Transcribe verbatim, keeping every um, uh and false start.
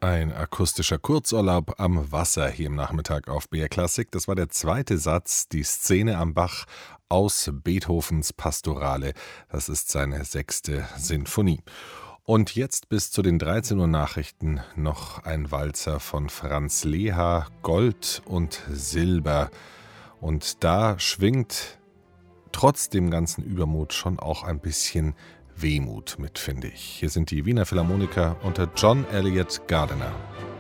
Ein akustischer Kurzurlaub am Wasser hier im Nachmittag auf B R Klassik. Das war der zweite Satz, die Szene am Bach aus Beethovens Pastorale. Das ist seine sechste Sinfonie. Und jetzt bis zu den dreizehn Uhr Nachrichten noch ein Walzer von Franz Leha, Gold und Silber. Und da schwingt trotz dem ganzen Übermut schon auch ein bisschen Wehmut mit, finde ich. Hier sind die Wiener Philharmoniker unter John Elliott Gardiner.